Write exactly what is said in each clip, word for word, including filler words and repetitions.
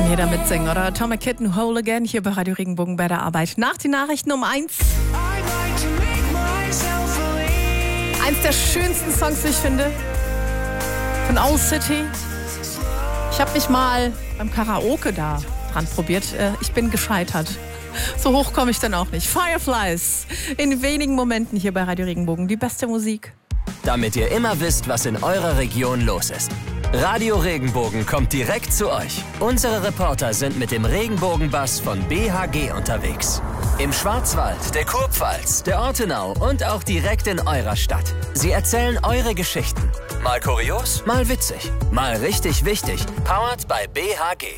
Kann jeder mitsingen, oder? Atomic Kitten, Whole Again, hier bei Radio Regenbogen bei der Arbeit. Nach den Nachrichten um eins. Eins der schönsten Songs, wie ich finde, von Owl City. Ich habe mich mal beim Karaoke da dran probiert. Ich bin gescheitert. So hoch komme ich dann auch nicht. Fireflies, in wenigen Momenten hier bei Radio Regenbogen. Die beste Musik. Damit ihr immer wisst, was in eurer Region los ist. Radio Regenbogen kommt direkt zu euch. Unsere Reporter sind mit dem Regenbogenbus von B H G unterwegs. Im Schwarzwald, der Kurpfalz, der Ortenau und auch direkt in eurer Stadt. Sie erzählen eure Geschichten. Mal kurios, mal witzig, mal richtig wichtig. Powered by B H G.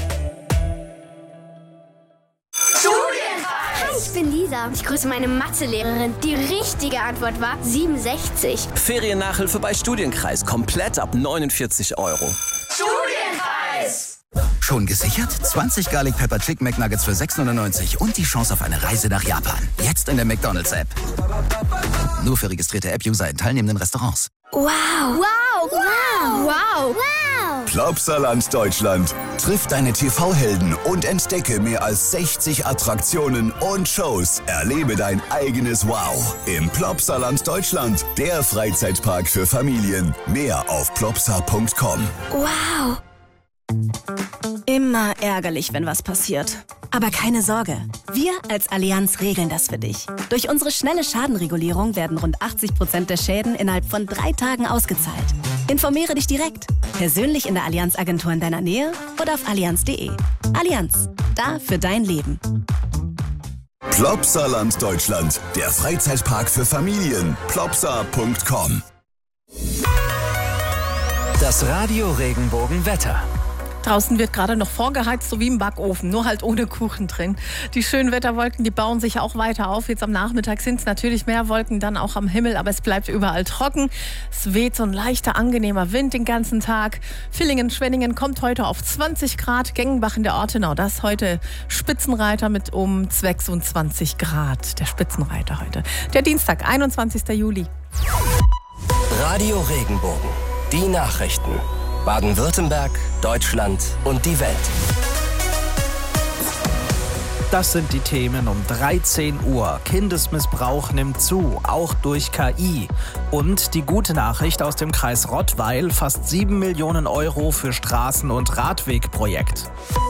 Hi, ich bin Lisa. Ich grüße meine Mathelehrerin. Die richtige Antwort war siebenundsechzig. Feriennachhilfe bei Studienkreis. Komplett ab neunundvierzig Euro. Studienpreis! Schon gesichert? zwanzig Garlic Pepper Chicken McNuggets für sechs neunundneunzig und die Chance auf eine Reise nach Japan. Jetzt in der McDonald's-App. Nur für registrierte App-User in teilnehmenden Restaurants. Wow! Wow! Wow! Wow! Wow! Plopsaland Deutschland. Triff deine T V-Helden und entdecke mehr als sechzig Attraktionen und Shows. Erlebe dein eigenes Wow im Plopsaland Deutschland. Der Freizeitpark für Familien. Mehr auf plopsa punkt com. Wow! Immer ärgerlich, wenn was passiert. Aber keine Sorge, wir als Allianz regeln das für dich. Durch unsere schnelle Schadenregulierung werden rund achtzig Prozent der Schäden innerhalb von drei Tagen ausgezahlt. Informiere dich direkt, persönlich in der Allianz-Agentur in deiner Nähe oder auf allianz punkt de. Allianz, da für dein Leben. Plopsaland Deutschland, der Freizeitpark für Familien. plopsa punkt com. Das Radio Regenbogen Wetter. Draußen wird gerade noch vorgeheizt, so wie im Backofen, nur halt ohne Kuchen drin. Die schönen Wetterwolken, die bauen sich auch weiter auf. Jetzt am Nachmittag sind es natürlich mehr Wolken, dann auch am Himmel, aber es bleibt überall trocken. Es weht so ein leichter, angenehmer Wind den ganzen Tag. Villingen, Schwenningen kommt heute auf zwanzig Grad, Gengenbach in der Ortenau, das ist heute Spitzenreiter mit um sechsundzwanzig Grad. Der Spitzenreiter heute. Der Dienstag, einundzwanzigster Juli. Radio Regenbogen, die Nachrichten. Baden-Württemberg, Deutschland und die Welt. Das sind die Themen um dreizehn Uhr. Kindesmissbrauch nimmt zu, auch durch K I. Und die gute Nachricht aus dem Kreis Rottweil, fast sieben Millionen Euro für Straßen- und Radwegprojekt.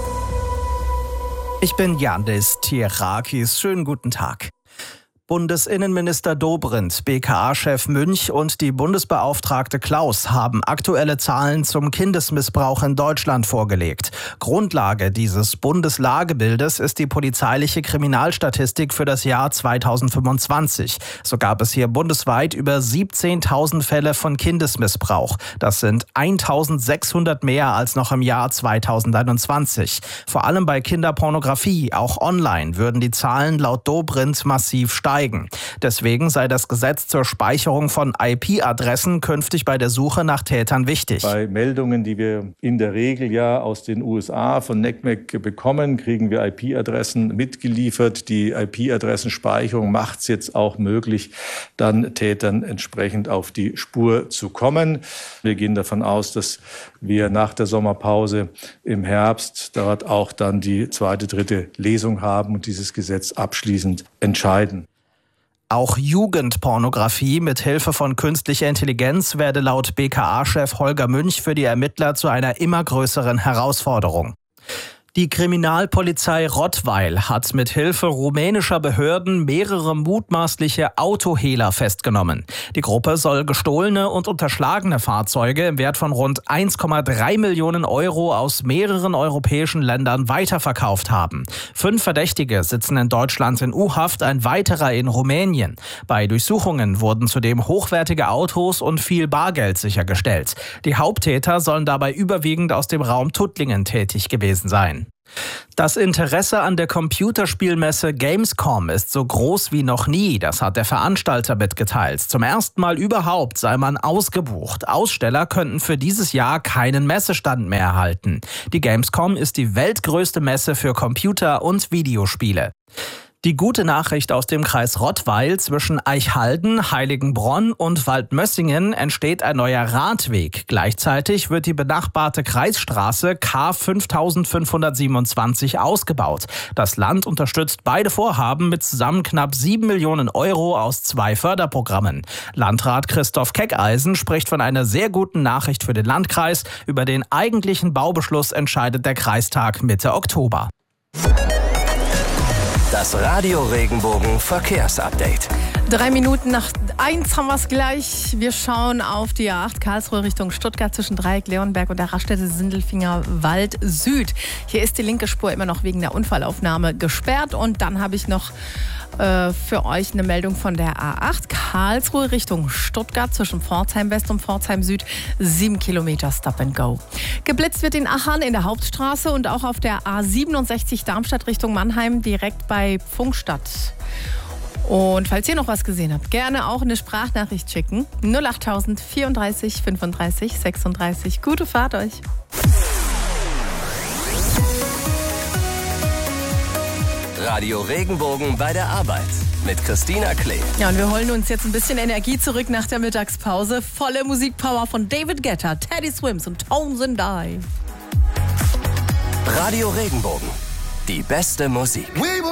Ich bin Yandis Tierakis. Schönen guten Tag. Bundesinnenminister Dobrindt, B K A-Chef Münch und die Bundesbeauftragte Klaus haben aktuelle Zahlen zum Kindesmissbrauch in Deutschland vorgelegt. Grundlage dieses Bundeslagebildes ist die polizeiliche Kriminalstatistik für das Jahr zweitausendfünfundzwanzig. So gab es hier bundesweit über siebzehntausend Fälle von Kindesmissbrauch. Das sind eintausendsechshundert mehr als noch im Jahr zweitausendeinundzwanzig. Vor allem bei Kinderpornografie, auch online, würden die Zahlen laut Dobrindt massiv steigen. Deswegen sei das Gesetz zur Speicherung von I P-Adressen künftig bei der Suche nach Tätern wichtig. Bei Meldungen, die wir in der Regel ja aus den U S A von N E C M E C bekommen, kriegen wir I P-Adressen mitgeliefert. Die I P-Adressenspeicherung macht es jetzt auch möglich, dann Tätern entsprechend auf die Spur zu kommen. Wir gehen davon aus, dass wir nach der Sommerpause im Herbst dort auch dann die zweite, dritte Lesung haben und dieses Gesetz abschließend entscheiden. Auch Jugendpornografie mit Hilfe von künstlicher Intelligenz werde laut B K A-Chef Holger Münch für die Ermittler zu einer immer größeren Herausforderung. Die Kriminalpolizei Rottweil hat mit Hilfe rumänischer Behörden mehrere mutmaßliche Autohehler festgenommen. Die Gruppe soll gestohlene und unterschlagene Fahrzeuge im Wert von rund eins Komma drei Millionen Euro aus mehreren europäischen Ländern weiterverkauft haben. Fünf Verdächtige sitzen in Deutschland in U-Haft, ein weiterer in Rumänien. Bei Durchsuchungen wurden zudem hochwertige Autos und viel Bargeld sichergestellt. Die Haupttäter sollen dabei überwiegend aus dem Raum Tuttlingen tätig gewesen sein. Das Interesse an der Computerspielmesse Gamescom ist so groß wie noch nie, das hat der Veranstalter mitgeteilt. Zum ersten Mal überhaupt sei man ausgebucht. Aussteller könnten für dieses Jahr keinen Messestand mehr erhalten. Die Gamescom ist die weltgrößte Messe für Computer- und Videospiele. Die gute Nachricht aus dem Kreis Rottweil: zwischen Eichhalden, Heiligenbronn und Waldmössingen entsteht ein neuer Radweg. Gleichzeitig wird die benachbarte Kreisstraße K fünftausendfünfhundertsiebenundzwanzig ausgebaut. Das Land unterstützt beide Vorhaben mit zusammen knapp sieben Millionen Euro aus zwei Förderprogrammen. Landrat Christoph Keckeisen spricht von einer sehr guten Nachricht für den Landkreis. Über den eigentlichen Baubeschluss entscheidet der Kreistag Mitte Oktober. Das Radio Regenbogen Verkehrsupdate. Drei Minuten nach eins haben wir es gleich. Wir schauen auf die A acht Karlsruhe Richtung Stuttgart zwischen Dreieck Leonberg und der Raststätte Sindelfinger Wald Süd. Hier ist die linke Spur immer noch wegen der Unfallaufnahme gesperrt. Und dann habe ich noch äh, für euch eine Meldung von der A acht Karlsruhe Richtung Stuttgart zwischen Pforzheim West und Pforzheim Süd. Sieben Kilometer Stop and Go. Geblitzt wird in Achern in der Hauptstraße und auch auf der A siebenundsechzig Darmstadt Richtung Mannheim direkt bei Pfungstadt. Und falls ihr noch was gesehen habt, gerne auch eine Sprachnachricht schicken. null achttausend vierunddreißig fünfunddreißig sechsunddreißig. Gute Fahrt euch. Radio Regenbogen bei der Arbeit mit Christina Klee. Ja, und wir holen uns jetzt ein bisschen Energie zurück nach der Mittagspause. Volle Musikpower von David Guetta, Teddy Swims und Tones and I. Radio Regenbogen. Die beste Musik.